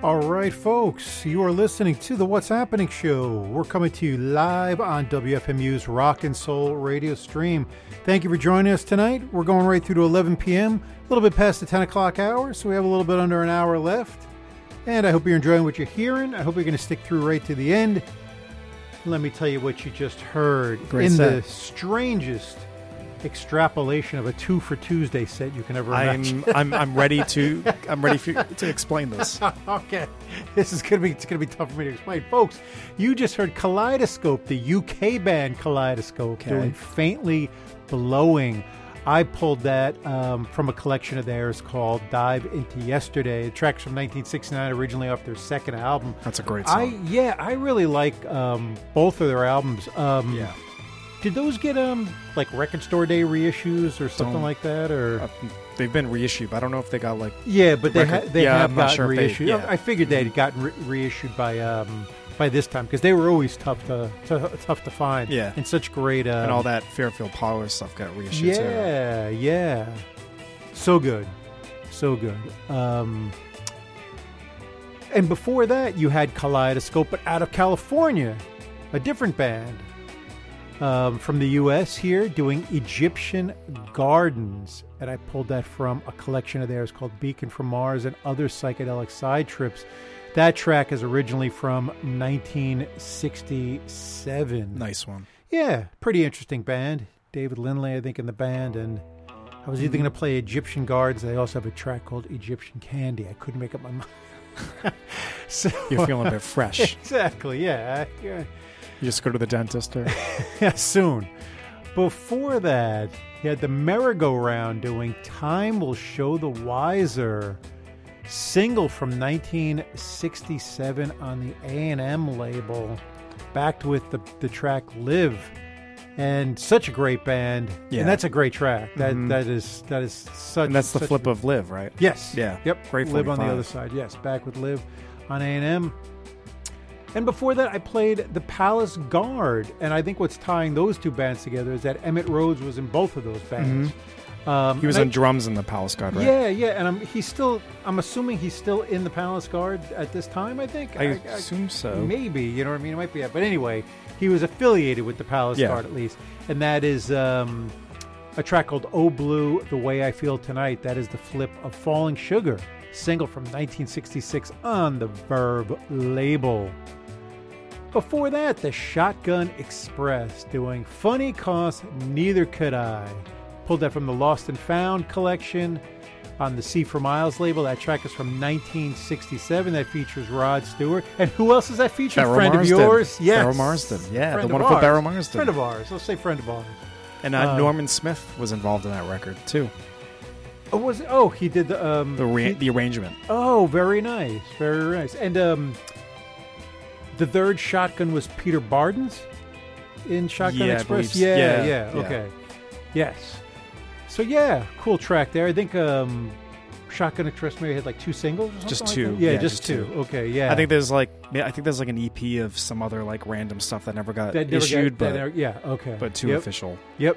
All right, folks, you are listening to the What's Happening Show. We're coming to you live on WFMU's Rock and Soul radio stream. Thank you for joining us tonight. We're going right through to 11 p.m., a little bit past the 10 o'clock hour, so we have a little bit under an hour left. And I hope you're enjoying what you're hearing. I hope you're going to stick through right to the end. Let me tell you what you just heard. Great in set. The strangest extrapolation of a 2 for Tuesday set you can ever imagine. I'm ready to explain this. Okay, this is gonna be tough for me to explain, folks. You just heard Kaleidoscope, the UK band Kaleidoscope, doing Faintly Blowing. I pulled that from a collection of theirs called Dive Into Yesterday. The track's from 1969, originally off their second album. That's a great song. I really like both of their albums. Yeah. Did those get like Record Store Day reissues or something like that, or they've been reissued? But I don't know if they got like but they have gotten reissued. I figured they'd gotten reissued by this time because they were always tough to find. Yeah, and such great and all that Fairfield Power stuff got reissued. Yeah, so good. And before that, you had Kaleidoscope, but out of California, a different band. From the U.S. here, doing Egyptian Gardens. And I pulled that from a collection of theirs called Beacon from Mars and Other Psychedelic Side Trips. That track is originally from 1967. Nice one. Yeah, pretty interesting band. David Lindley, I think, in the band. And I was either going to play Egyptian Gardens. They also have a track called Egyptian Candy. I couldn't make up my mind. So, you're feeling a bit fresh. Exactly, yeah. You just go to the dentist or soon. Before that, you had the Merry-Go-Round doing Time Will Show the Wiser, single from 1967 on the A&M label, backed with the track Live. And such a great band. Yeah. And that's a great track. That is such. And that's the flip of Live, right? Yes. Yeah. Yep. Great. Live on the other side. Yes. Back with Live on A&M. And before that, I played the Palace Guard. And I think what's tying those two bands together is that Emmett Rhodes was in both of those bands. He was on drums in the Palace Guard, right? Yeah. And I'm assuming he's still in the Palace Guard at this time, I think. I assume so. Maybe, you know what I mean? It might be. But anyway, he was affiliated with the Palace Guard at least. And that is a track called Oh Blue, The Way I Feel Tonight. That is the flip of Falling Sugar, single from 1966 on the Verve label. Before that, the Shotgun Express doing Funny 'Cause Neither Could I. Pulled that from the Lost and Found collection on the C for Miles label. That track is from 1967. That features Rod Stewart. And who else is that featuring? Friend Marsden. of yours? Yes. Beryl Marsden. Yeah, friend the wonderful Beryl Marsden. Friend of ours. Let's say friend of ours. And Norman Smith was involved in that record, too. Oh, was it? Oh, he did the arrangement. Oh, very nice. Very nice. And the third Shotgun was Peter Barden's in Shotgun Express? Yeah. Okay. Yes. So, yeah, cool track there. I think Shotgun Express maybe had like 2 singles or something. Just like two. That? Yeah, just two. Okay, yeah. I think there's like an EP of some other like random stuff that never got issued, but two official. Yep.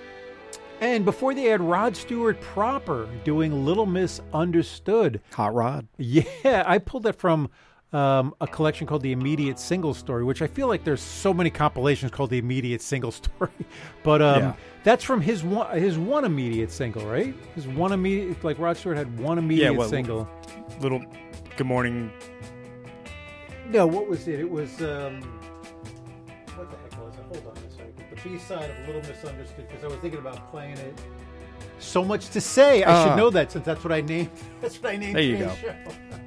And before they had Rod Stewart proper doing Little Miss Understood. Hot Rod. Yeah, I pulled that from a collection called The Immediate Single Story, which I feel like there's so many compilations called The Immediate Single Story. But that's from his one immediate single, right? His one immediate, like Rod Stewart had one immediate single. Little Good Morning. No, what was it? It was, what the heck was it? Hold on a second. The B-side of Little Misunderstood, because I was thinking about playing it. So Much to Say. I should know that since that's what I named. There you go. Show.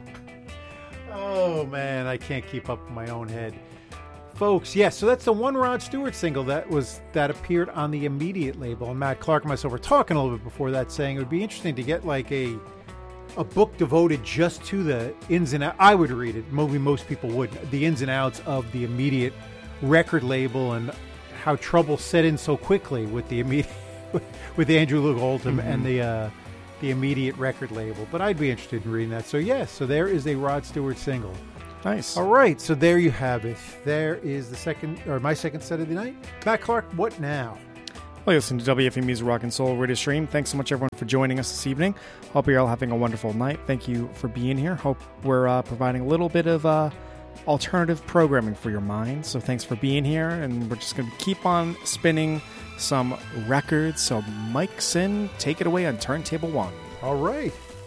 Oh, man, I can't keep up in my own head. Folks, yes, so that's the one Rod Stewart single that appeared on the Immediate label. And Matt Clark and myself were talking a little bit before that, saying it would be interesting to get like a book devoted just to the ins and outs. I would read it. Maybe most people wouldn't. The ins and outs of the Immediate record label and how trouble set in so quickly with the Immediate, with Andrew Loog Oldham and the Immediate record label. But I'd be interested in reading that. So yes, so there is a Rod Stewart single. Nice. All right, so there you have it. There is my second set of the night. Matt Clark, what now? Well, you're listening to WFMU Music Rock and Soul Radio Stream. Thanks so much, everyone, for joining us this evening. Hope you're all having a wonderful night. Thank you for being here. Hope we're providing a little bit of alternative programming for your mind. So thanks for being here, and we're just going to keep on spinning some records. So Mike Sin, take it away on Turntable 1. All right.